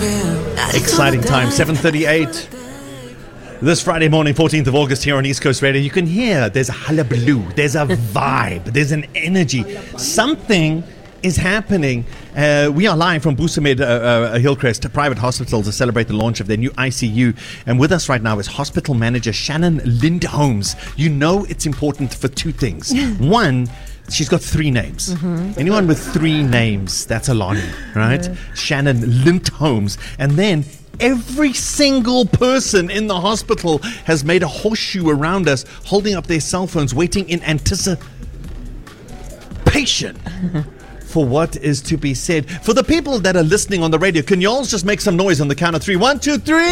Exciting time, 7:38. This Friday morning, 14th of August, here on East Coast Radio, you can hear there's a hullabaloo, there's a vibe, there's an energy. Something is happening. We are live from Busamed Hillcrest, a private hospital, to celebrate the launch of their new ICU. And with us right now is hospital manager Shannon Lindholmes. You know it's important for two things. One, she's got three names. Anyone with three names, that's Alani, right? Shannon Lindholmes. And then every single person in the hospital has made a horseshoe around us, holding up their cell phones, waiting in anticipation for what is to be said. For the people that are listening on the radio, can y'all just make some noise on the count of three? 1, 2, 3.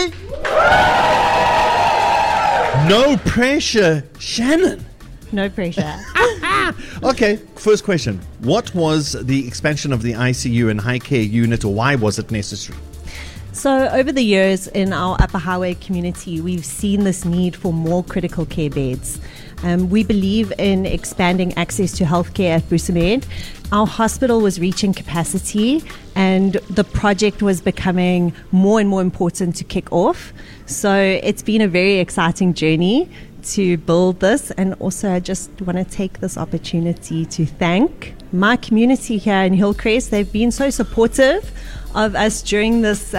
No pressure, Shannon. No pressure. Okay, first question. What was the expansion of the ICU and high care unit, or why was it necessary? So over the years in our Upper Highway community, we've seen this need for more critical care beds. We believe in expanding access to healthcare at Busamed. Our hospital was reaching capacity and the project was becoming more and more important to kick off. So it's been a very exciting journey to build this, and also I just want to take this opportunity to thank my community here in Hillcrest. They've been so supportive of us during this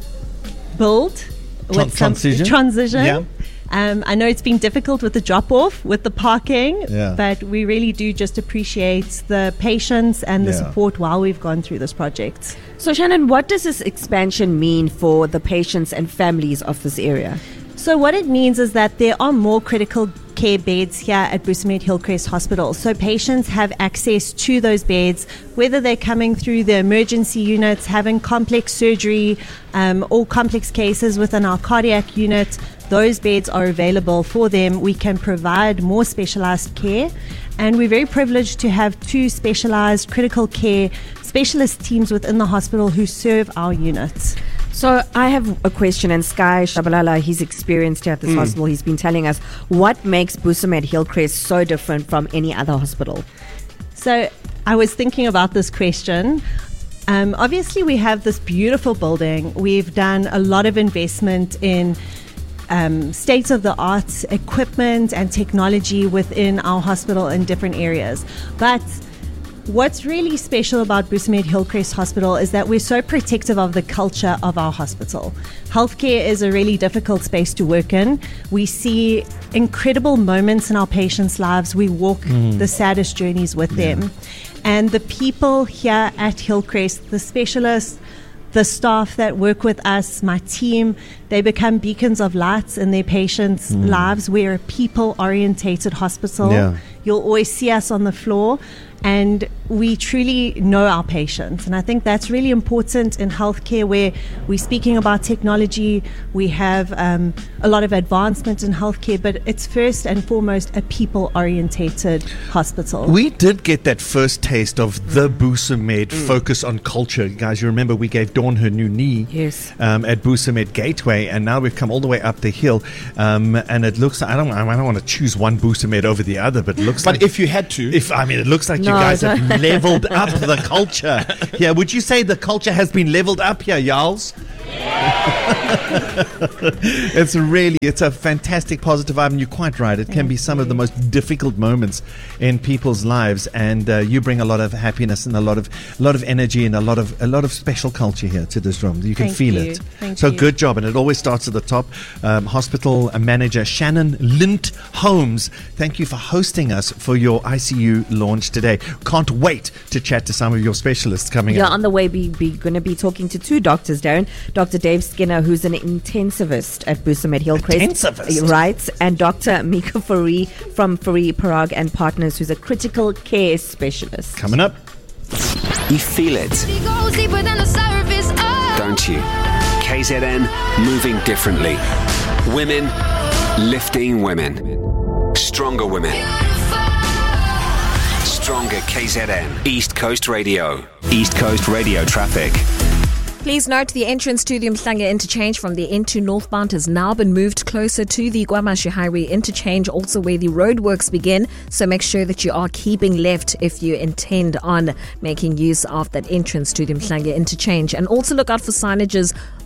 build transition. Yeah. I know it's been difficult with the drop-off, with the parking, but we really do just appreciate the patience and the support while we've gone through this project. So Shannon, what does this expansion mean for the patients and families of this area? So what it means is that there are more critical care beds here at Busamed Hillcrest Hospital. So patients have access to those beds, whether they're coming through the emergency units, having complex surgery, or complex cases within our cardiac unit. Those beds are available for them. We can provide more specialized care, and we're very privileged to have two specialized critical care specialist teams within the hospital who serve our units. So I have a question, and Sky Shabalala, he's experienced here at this hospital. He's been telling us what makes Busamed Hillcrest so different from any other hospital. So I was thinking about this question. Obviously, we have this beautiful building. We've done a lot of investment in state-of-the-art equipment and technology within our hospital in different areas. But what's really special about Busamed Hillcrest Hospital is that we're so protective of the culture of our hospital. Healthcare is a really difficult space to work in. We see incredible moments in our patients' lives. We walk the saddest journeys with them. And the people here at Hillcrest, the specialists, the staff that work with us, my team, they become beacons of lights in their patients' lives. We're a people-orientated hospital. You'll always see us on the floor, and we truly know our patients. And I think that's really important in healthcare, where we're speaking about technology. We have a lot of advancement in healthcare, but it's first and foremost a people-orientated hospital. We did get that first taste of the Busamed focus on culture. Guys, you remember we gave Dawn her new knee at Busamed Gateway, and now we've come all the way up the hill. And it looks, I don't want to choose one Busamed over the other, but it looks like, if you had to, it looks like you guys have leveled up the culture. Yeah, would you say the culture has been leveled up here, y'alls? It's a fantastic positive vibe, and you're quite right. It can be some of the most difficult moments in people's lives, and you bring a lot of happiness and a lot of energy and a lot of special culture here to this room. You can feel it. So good job, and it always starts at the top. Hospital manager Shannon Lindholmes, thank you for hosting us for your ICU launch today. Can't wait to chat to some of your specialists coming up. On the way, we're going to be talking to two doctors, Darren. Dr. Dave Skinner, who's an intensivist at Busamed Hillcrest. Intensivist? Right. And Dr. Mika Fourie from Fourie Parag and Partners, who's a critical care specialist. Coming up. You feel it, don't you? KZN, moving differently. Women, lifting women. Stronger women. Stronger KZN. East Coast Radio. East Coast Radio traffic. Please note the entrance to the Umhlanga interchange from the N2 northbound has now been moved closer to the KwaMashu Highway interchange, also where the roadworks begin. So make sure that you are keeping left if you intend on making use of that entrance to the Umhlanga interchange. And also look out for signages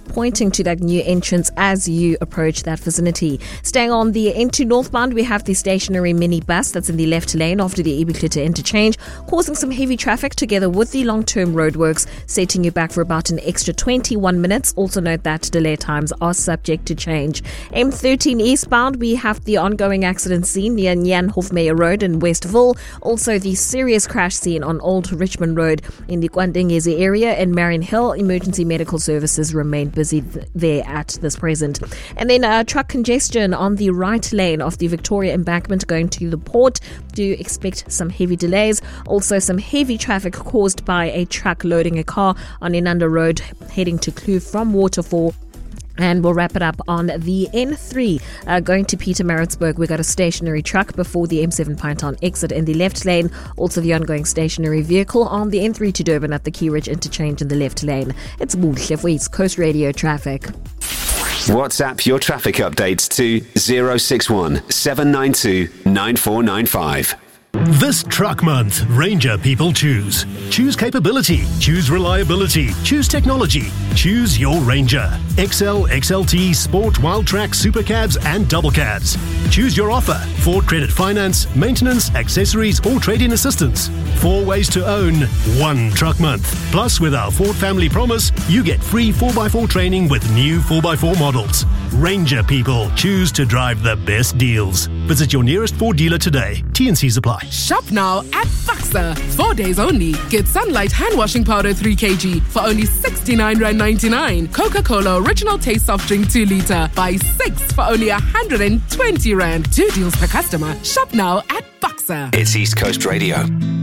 pointing to that new entrance as you approach that vicinity. Staying on the N2 northbound, we have the stationary minibus that's in the left lane after the Ibiklita interchange, causing some heavy traffic together with the long-term roadworks, setting you back for about an extra 21 minutes. Also note that delay times are subject to change. M13 eastbound, we have the ongoing accident scene near Nyan Hofmeyer Road in Westville. Also the serious crash scene on Old Richmond Road in the Kwandengezi area in Marion Hill. Emergency medical services remain busy there at this present. And then truck congestion on the right lane of the Victoria Embankment going to the port. Do expect some heavy delays. Also some heavy traffic caused by a truck loading a car on Inanda Road heading to Kloof from Waterfall. And we'll wrap it up on the N3 going to Pietermaritzburg. We got a stationary truck before the M7 Pinetown exit in the left lane. Also the ongoing stationary vehicle on the N3 to Durban at the Key Ridge interchange in the left lane. It's Buhle for East Coast Radio Traffic. WhatsApp your traffic updates to 061 792 9495. This truck month, Ranger people choose. Choose capability, choose reliability, choose technology, choose your Ranger. XL, XLT, Sport, Wildtrak, Supercabs and Double Cabs. Choose your offer. Ford Credit Finance, maintenance, accessories or trade-in assistance. 4 ways to own, 1 truck month. Plus with our Ford Family Promise, you get free 4x4 training with new 4x4 models. Ranger people choose to drive the best deals. Visit your nearest Ford dealer today. T&Cs apply. Shop now at Faxa. 4 days only. Get Sunlight hand washing powder 3 kg for only R69.99. Coca-Cola Original Taste Soft Drink 2 litre. Buy 6 for only R120. 2 deals per customer. Shop now at Faxa. It's East Coast Radio.